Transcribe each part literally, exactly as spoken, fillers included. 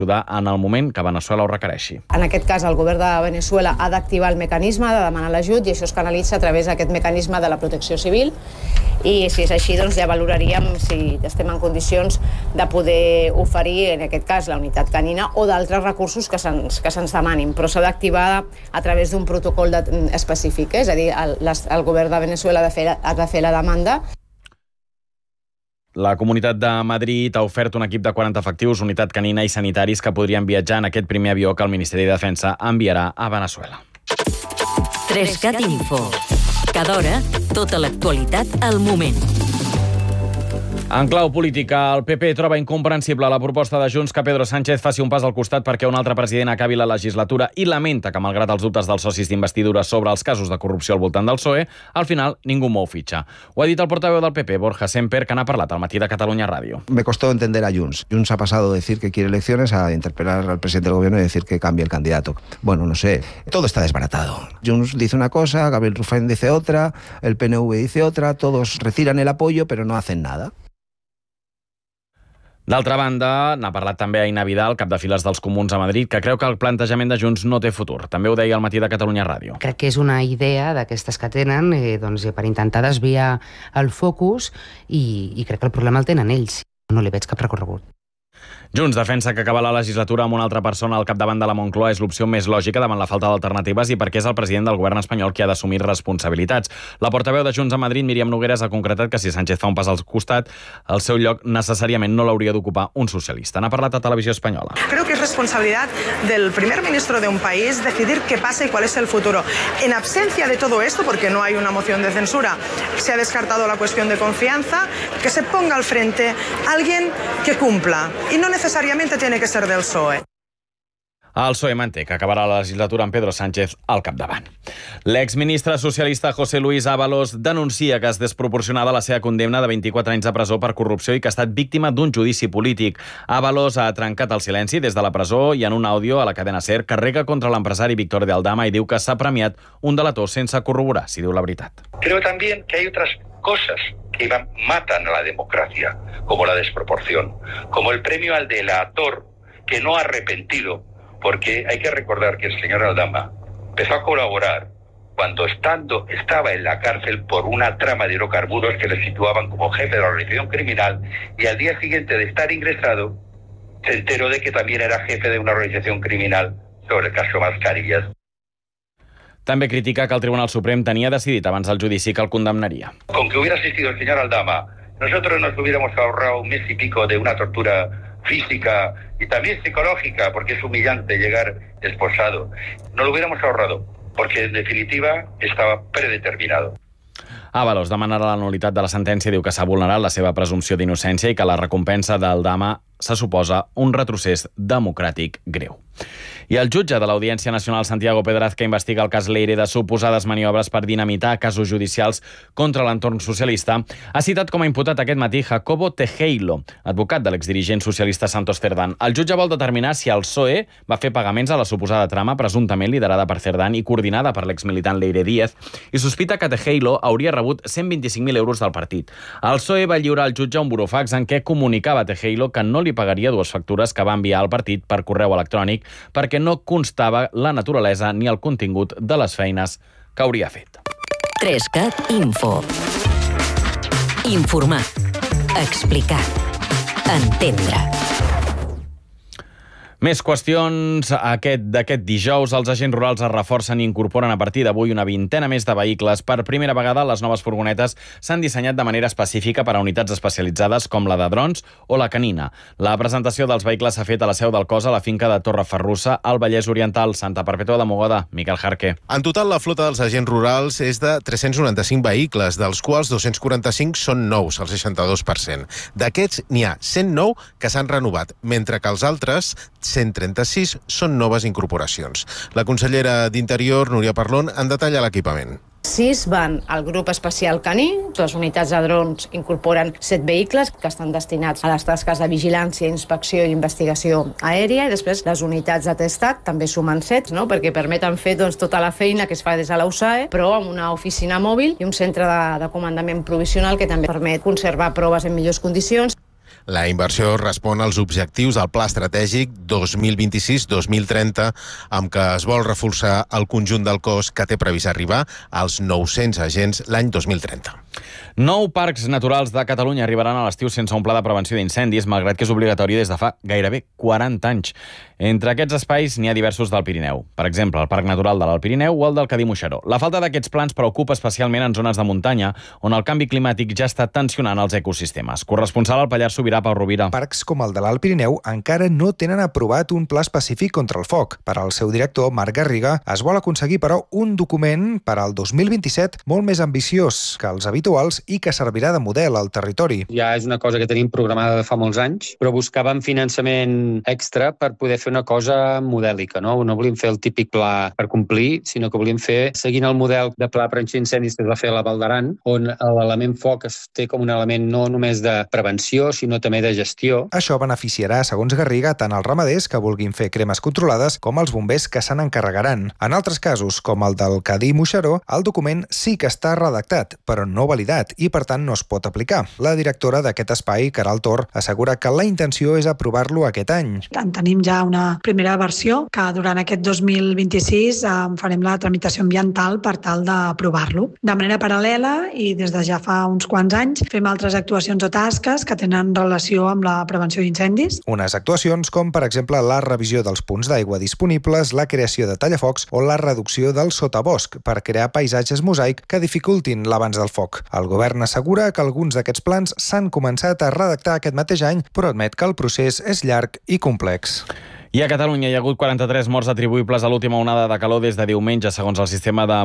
ajudar en el moment que Veneçuela ho requereixi. En aquest cas, el govern de Veneçuela ha d'activar el mecanisme de demanar l'ajut i això es canalitza a través d'aquest mecanisme de la protecció civil i si és així, doncs ja valoraríem si estem en condicions de poder oferir, en aquest cas, la unitat canina o d'altres recursos que se'ns que se'ns demanin, però s'ha d'activar a través d'un protocol de, específic, eh? És a dir, el, el govern de Veneçuela ha de fer, ha de fer la demanda. La Comunitat de Madrid ha ofert un equip de quaranta efectius, unitat canina i sanitaris que podrien viatjar en aquest primer avió que el Ministeri de Defensa enviarà a Veneçuela. Trescat Info. Cada hora, tota l'actualitat al moment. En clau política, el P P troba incomprensible la proposta de Junts que Pedro Sánchez faci un pas al costat perquè un altre president acabi la legislatura i lamenta que, malgrat els dubtes dels socis d'investidura sobre els casos de corrupció al voltant del P S O E, al final ningú mou fitxa. Ho ha dit el portaveu del P P, Borja Semper, que n'ha parlat al matí de Catalunya Ràdio. Me costó entender a Junts. Junts ha pasado de decir que quiere elecciones a interpelar al presidente del gobierno y decir que cambie el candidato. Bueno, no sé. Todo está desbaratado. Junts dice una cosa, Gabriel Rufén dice otra, el P N V dice otra, todos retiran el apoyo pero no hacen nada. D'altra banda, n'ha parlat també Aina Vidal, cap de files dels Comuns a Madrid, que creu que el plantejament de Junts no té futur. També ho deia al matí de Catalunya Ràdio. Crec que és una idea d'aquestes que tenen eh, doncs, per intentar desviar el focus i, i crec que el problema el tenen ells. No li veig cap recorregut. Junts defensa que acabar la legislatura amb una altra persona al capdavant de la Moncloa és l'opció més lògica davant la falta d'alternatives i perquè és el president del govern espanyol qui ha d'assumir responsabilitats. La portaveu de Junts a Madrid, Míriam Nogueras, ha concretat que si Sánchez fa un pas al costat, el seu lloc necessàriament no l'hauria d'ocupar un socialista. N'ha parlat a Televisió Espanyola. Creo que es responsabilidad del primer ministro de un país decidir qué pasa y cuál es el futuro. En absencia de todo esto, porque no hay una moción de censura, se ha descartado la cuestión de confianza, que se ponga al frente alguien que cumpla. Y no necesariamente tiene que ser del P S O E. El P S O E manté que acabarà la legislatura amb Pedro Sánchez al capdavant. L'exministre socialista José Luis Ábalos denuncia que és desproporcionada la seva condemna de vint-i-quatre anys de presó per corrupció i que ha estat víctima d'un judici polític. Ábalos ha trencat el silenci des de la presó i en un àudio a la cadena SER carrega contra l'empresari Víctor de Aldama i diu que s'ha premiat un delator sense corroborar, si diu la veritat. Creo también que hay otras cosas que matan a la democracia, como la desproporción, como el premio al delator que no ha arrepentido, porque hay que recordar que el señor Aldama empezó a colaborar cuando estando, estaba en la cárcel por una trama de hidrocarburos que le situaban como jefe de la organización criminal y al día siguiente de estar ingresado se enteró de que también era jefe de una organización criminal sobre el caso Mascarillas. També critica que el Tribunal Suprem tenia decidit abans del judici que el condemnaria. Con que hubiera asistido el señor Aldama, nosotros nos hubiéramos ahorrado un mes y pico de una tortura física y también psicológica, porque es humillante llegar esposado. No lo hubiéramos ahorrado, porque en definitiva estaba predeterminado. Ábalos demanarà la nul·litat de la sentència, diu que s'ha vulnerat la seva presumpció d'innocència i que la recompensa d'Aldama se suposa un retrocés democràtic greu. I el jutge de l'Audiència Nacional, Santiago Pedraz, que investiga el cas Leire de suposades maniobres per dinamitar casos judicials contra l'entorn socialista, ha citat com a imputat aquest matí Jacobo Tejero, advocat de l'exdirigent socialista Santos Cerdán. El jutge vol determinar si el P S O E va fer pagaments a la suposada trama presumptament liderada per Cerdán i coordinada per l'exmilitant Leire Díez i sospita que Tejero hauria rebut cent vint-i-cinc mil euros del partit. El P S O E va lliurar al jutge un burofax en què comunicava a Tejero que no li pagaria dues factures que va enviar al partit per correu electrònic perquè no constava la naturalesa ni el contingut de les feines que hauria fet. Trescat Info. Informar. Explicar. Entendre. Més qüestions. Aquest d'aquest dijous, els agents rurals es reforcen i incorporen a partir d'avui una vintena més de vehicles. Per primera vegada, les noves furgonetes s'han dissenyat de manera específica per a unitats especialitzades com la de drons o la canina. La presentació dels vehicles s'ha fet a la seu del cos a la finca de Torreferrussa, al Vallès Oriental, Santa Perpètua de Mogoda. Miquel Jarque. En total, la flota dels agents rurals és de tres-cents noranta-cinc vehicles, dels quals dos-cents quaranta-cinc són nous, el seixanta-dos per cent. D'aquests, n'hi ha cent nou que s'han renovat, mentre que els altres cent trenta-sis són noves incorporacions. La consellera d'Interior, Núria Parlon, en detalla l'equipament. Sis van al grup especial caní, les unitats de drons incorporen set vehicles que estan destinats a les tasques de vigilància, inspecció i investigació aèria i després les unitats de testat també sumen set, no? Perquè permeten fer doncs, tota la feina que es fa des de la U S A E, però amb una oficina mòbil i un centre de, de comandament provisional que també permet conservar proves en millors condicions. La inversió respon als objectius del Pla Estratègic dos mil vint-i-sis dos mil trenta, amb què es vol reforçar el conjunt del cos, que té previst arribar als nou-cents agents l'any dos mil trenta. Nou parcs naturals de Catalunya arribaran a l'estiu sense un pla de prevenció d'incendis, malgrat que és obligatori des de fa gairebé quaranta anys. Entre aquests espais n'hi ha diversos del Pirineu. Per exemple, el Parc Natural de l'Alt Pirineu o el del Cadí-Moixeró. La falta d'aquests plans preocupa especialment en zones de muntanya, on el canvi climàtic ja està tensionant els ecosistemes. Corresponsal al Pallars Sobirà, Pau Rovira. Parcs com el de l'Alt Pirineu encara no tenen aprovat un pla específic contra el foc. Per al seu director, Marc Garriga, es vol aconseguir, però, un document per al dos mil vint-i-set molt més ambiciós que els habituals i que servirà de model al territori. Ja és una cosa que tenim programada de fa molts anys, però buscàvem finançament extra per poder fer una cosa modèlica, no? No volíem fer el típic pla per complir, sinó que volíem fer, seguint el model de pla per prevenció incendis que es va fer a la Val d'Aran, on l'element foc es té com un element no només de prevenció, sinó també de gestió. Això beneficiarà, segons Garriga, tant els ramaders que vulguin fer cremes controlades com els bombers que se n'encarregaran. En altres casos, com el del Cadí-Moixeró, el document sí que està redactat, però no validat, i per tant no es pot aplicar. La directora d'aquest espai, Caral Tor, assegura que la intenció és aprovar-lo aquest any. En tenim ja una primera versió, que durant aquest dos mil vint-i-sis eh, farem la tramitació ambiental per tal d'aprovar-lo. De manera paral·lela, i des de ja fa uns quants anys, fem altres actuacions o tasques que tenen relació amb la prevenció d'incendis. Unes actuacions com, per exemple, la revisió dels punts d'aigua disponibles, la creació de tallafocs o la reducció del sotabosc per crear paisatges mosaic que dificultin l'avanç del foc. El govern assegura que alguns d'aquests plans s'han començat a redactar aquest mateix any, però admet que el procés és llarg i complex. I a Catalunya hi ha hagut quaranta-tres morts atribuïbles a l'última onada de calor des de diumenge, segons el sistema de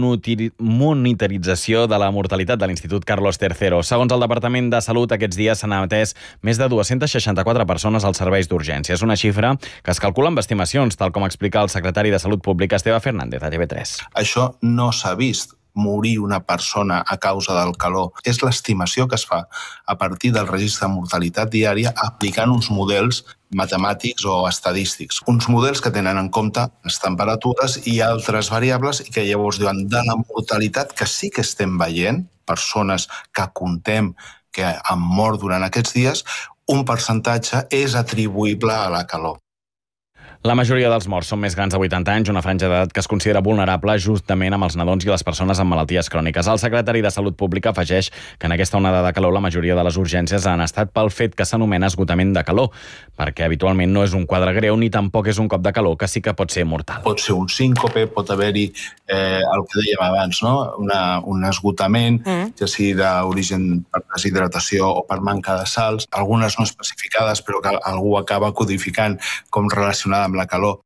monitorització de la mortalitat de l'Institut Carlos tercero. Segons el Departament de Salut, aquests dies s'han atès més de dues-centes seixanta-quatre persones als serveis d'urgències. Una xifra que es calcula amb estimacions, tal com explica el secretari de Salut Pública, Esteve Fernández, a T V tres. Això no s'ha vist. Morir una persona a causa del calor. És l'estimació que es fa a partir del registre de mortalitat diària aplicant uns models matemàtics o estadístics. Uns models que tenen en compte les temperatures i altres variables i que llavors diuen de la mortalitat que sí que estem veient, persones que contem que han mort durant aquests dies, un percentatge és atribuïble a la calor. La majoria dels morts són més grans de vuitanta anys, una franja d'edat que es considera vulnerable justament amb els nadons i les persones amb malalties cròniques. El secretari de Salut Pública afegeix que en aquesta onada de calor la majoria de les urgències han estat pel fet que s'anomena esgotament de calor, perquè habitualment no és un quadre greu ni tampoc és un cop de calor, que sí que pot ser mortal. Pot ser un síncope, pot haver-hi eh, el que dèiem abans, no? Una, un esgotament, mm. ja sigui d'origen per deshidratació o per manca de sals, algunes no especificades però que algú acaba codificant com relacionada amb la calor.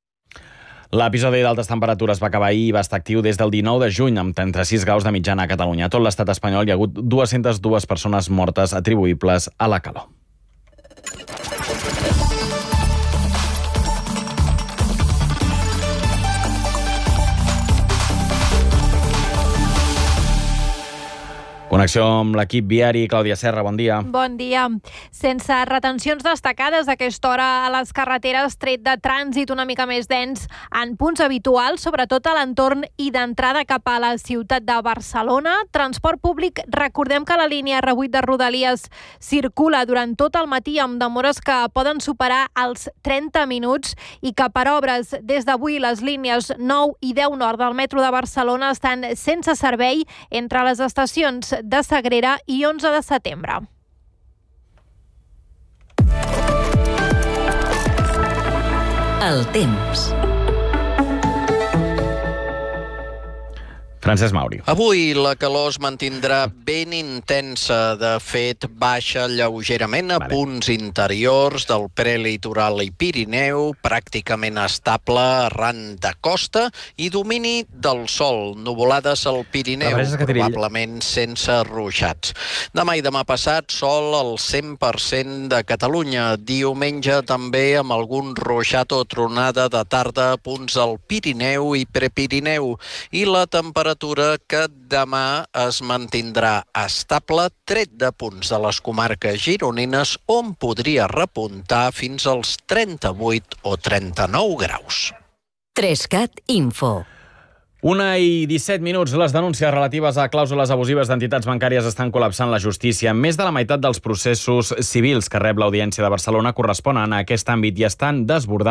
L'episodi d'altes temperatures va acabar ahir i va estar actiu des del dinou de juny, amb trenta-sis graus de mitjana a Catalunya. A tot l'estat espanyol hi ha hagut dues-centes dues persones mortes atribuïbles a la calor. Connexió amb l'equip viari. Clàudia Serra, bon dia. Bon dia. Sense retencions destacades a aquesta hora a les carreteres, tret de trànsit una mica més dens en punts habituals, sobretot a l'entorn i d'entrada cap a la ciutat de Barcelona. Transport públic, recordem que la línia R vuit de Rodalies circula durant tot el matí amb demores que poden superar els trenta minuts i que per obres des d'avui les línies nou i deu nord del metro de Barcelona estan sense servei entre les estacions de Sagrera i onze de setembre. El temps. Francesc Mauri. Avui la calor es mantindrà ben intensa. De fet, baixa lleugerament a vale. punts interiors del prelitoral i Pirineu, pràcticament estable arran de costa i domini del sol. Nuvolades al Pirineu, probablement sense ruixats. Demà i demà passat, sol al cent per cent de Catalunya. Diumenge també amb algun ruixat o tronada de tarda a punts del Pirineu i Prepirineu. I la temperatura que demà es mantindrà estable, tret de punts de les comarques gironines on podria repuntar fins als trenta-vuit o trenta-nou graus. tres cat Info. Una i disset minuts. Les denúncies relatives a clàusules abusives d'entitats bancàries estan col·lapsant la justícia. Més de la meitat dels processos civils que rep l'Audiència de Barcelona corresponen a aquest àmbit i estan desbordant